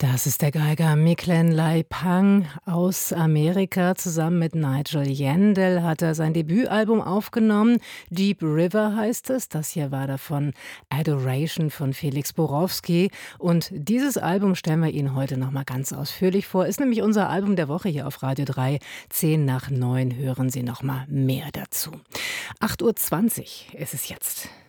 Das ist der Geiger Micklem Leipang aus Amerika. Zusammen mit Nigel Yandell hat er sein Debütalbum aufgenommen. Deep River heißt es. Das hier war davon Adoration von Felix Borowski. Und dieses Album stellen wir Ihnen heute noch mal ganz ausführlich vor. Ist nämlich unser Album der Woche hier auf Radio 3. 10 nach 9 hören Sie noch mal mehr dazu. 8:20 Uhr ist es jetzt.